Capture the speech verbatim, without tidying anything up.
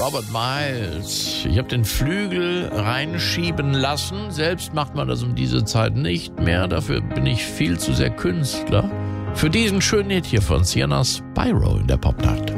Robert Miles. Ich habe den Flügel reinschieben lassen. Selbst macht man das um diese Zeit nicht mehr. Dafür bin ich viel zu sehr Künstler. Für diesen schönen Hit hier von Sienna Spyro in der Popnacht.